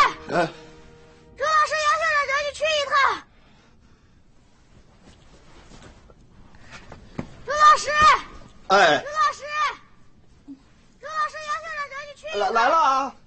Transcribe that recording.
哎， 周老师，杨校长找你去一趟。周老师， 哎， 周老师，杨校长找你去一趟。 来了啊！